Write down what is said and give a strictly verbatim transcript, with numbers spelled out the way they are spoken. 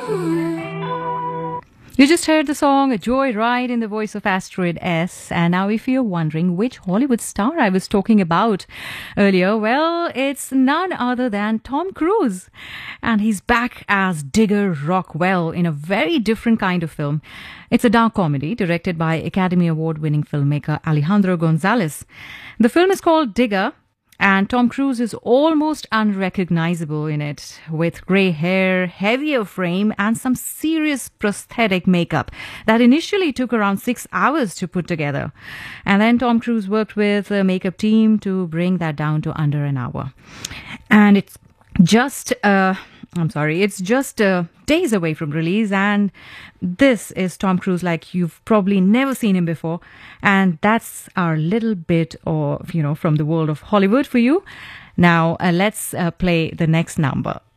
You just heard the song A Joyride in the voice of Asteroid S. And now if you're wondering which Hollywood star I was talking about earlier, well, it's none other than Tom Cruise. And he's back as Digger Rockwell in a very different kind of film. It's a dark comedy directed by Academy Award-winning filmmaker Alejandro Gonzalez. The film is called Digger. And Tom Cruise is almost unrecognizable in it, with grey hair, heavier frame, and some serious prosthetic makeup that initially took around six hours to put together. And then Tom Cruise worked with a makeup team to bring that down to under an hour. And it's just, uh, I'm sorry, it's just uh, days away from release, and this is Tom Cruise like you've probably never seen him before. And that's our little bit of, you know, from the world of Hollywood for you. Now, uh, let's uh, play the next number.